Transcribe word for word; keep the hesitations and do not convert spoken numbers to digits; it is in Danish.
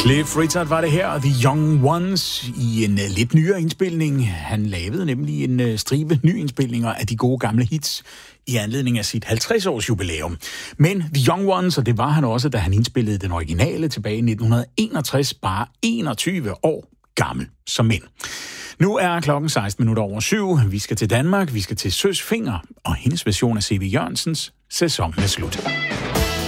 Cliff Richard var det her, The Young Ones, i en uh, lidt nyere indspilning. Han lavede nemlig en uh, stribe nyindspilninger af de gode gamle hits i anledning af sit halvtreds-års jubilæum. Men The Young Ones, og det var han også, da han indspillede den originale tilbage i nitten enogtres, bare enogtyve år gammel som mænd. Nu er klokken seksten minutter over syv. Vi skal til Danmark, vi skal til Søs Fenger, og hendes version af C V Jørgensens Sæsonen er slut.